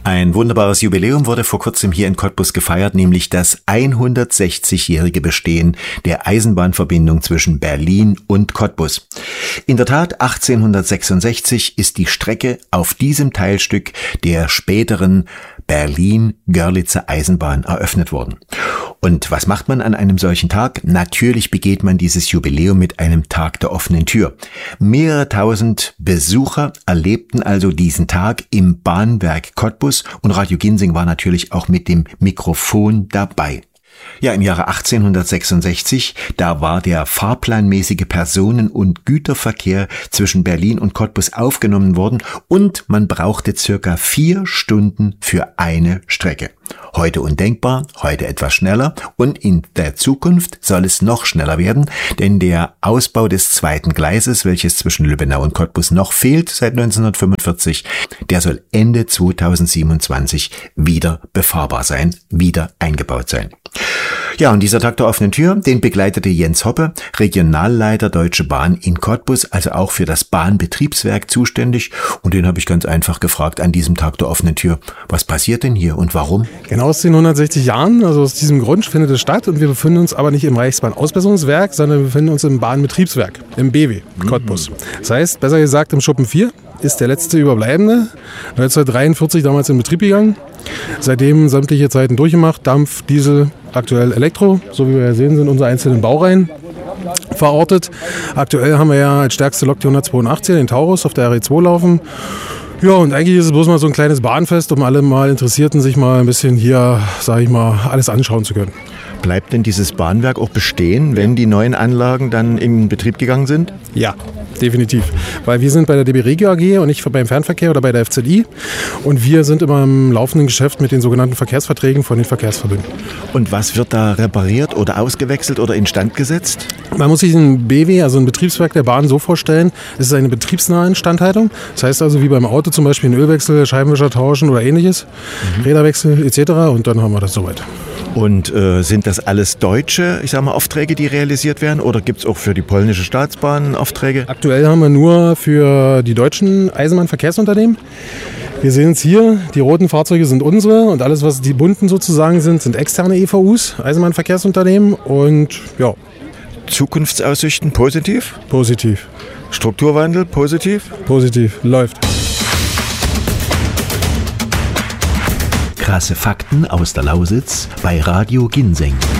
Ein wunderbares Jubiläum wurde vor kurzem hier in Cottbus gefeiert, nämlich das 160-jährige Bestehen der Eisenbahnverbindung zwischen Berlin und Cottbus. In der Tat, 1866 ist die Strecke auf diesem Teilstück der späteren Berlin-Görlitzer Eisenbahn eröffnet worden. Und was macht man an einem solchen Tag? Natürlich begeht man dieses Jubiläum mit einem Tag der offenen Tür. Mehrere tausend Besucher erlebten also diesen Tag im Bahnwerk Cottbus und Radio Ginsing war natürlich auch mit dem Mikrofon dabei. Ja, im Jahre 1866, da war der fahrplanmäßige Personen- und Güterverkehr zwischen Berlin und Cottbus aufgenommen worden und man brauchte circa 4 Stunden für eine Strecke. Heute undenkbar, heute etwas schneller und in der Zukunft soll es noch schneller werden, denn der Ausbau des zweiten Gleises, welches zwischen Lübbenau und Cottbus noch fehlt seit 1945, der soll Ende 2027 wieder befahrbar sein, wieder eingebaut sein. Ja, und dieser Tag der offenen Tür, den begleitete Jens Hoppe, Regionalleiter Deutsche Bahn in Cottbus, also auch für das Bahnbetriebswerk zuständig. Und den habe ich ganz einfach gefragt an diesem Tag der offenen Tür, was passiert denn hier und warum? Genau aus den 160 Jahren, also aus diesem Grund findet es statt und wir befinden uns aber nicht im Reichsbahn-Ausbesserungswerk, sondern wir befinden uns im Bahnbetriebswerk, im BW Cottbus. Das heißt, besser gesagt im Schuppen 4 ist der letzte Überbleibende, 1943 damals in Betrieb gegangen. Seitdem sämtliche Zeiten durchgemacht, Dampf, Diesel, aktuell Elektro, so wie wir ja sehen, sind unsere einzelnen Baureihen verortet. Aktuell haben wir ja als stärkste Lok die 182, den Taurus auf der RE2 laufen. Ja, und eigentlich ist es bloß mal so ein kleines Bahnfest, um alle mal Interessierten sich mal ein bisschen hier, sage ich mal, alles anschauen zu können. Bleibt denn dieses Bahnwerk auch bestehen, wenn die neuen Anlagen dann in Betrieb gegangen sind? Ja, definitiv. Weil wir sind bei der DB Regio AG und nicht beim Fernverkehr oder bei der FZI. Und wir sind immer im laufenden Geschäft mit den sogenannten Verkehrsverträgen von den Verkehrsverbünden. Und was wird da repariert oder ausgewechselt oder instand gesetzt? Man muss sich ein BW, also ein Betriebswerk der Bahn, so vorstellen, es ist eine betriebsnahe Instandhaltung. Das heißt also wie beim Auto zum Beispiel einen Ölwechsel, Scheibenwischer tauschen oder ähnliches, Räderwechsel etc. Und dann haben wir das soweit. Und sind das alles deutsche, Aufträge, die realisiert werden? Oder gibt es auch für die polnische Staatsbahn Aufträge? Aktuell haben wir nur für die deutschen Eisenbahnverkehrsunternehmen. Wir sehen es hier, die roten Fahrzeuge sind unsere und alles, was die bunten sozusagen sind externe EVUs, Eisenbahnverkehrsunternehmen. Und ja. Zukunftsaussichten positiv? Positiv. Strukturwandel positiv? Positiv, läuft. Krasse Fakten aus der Lausitz bei Radio Ginseng.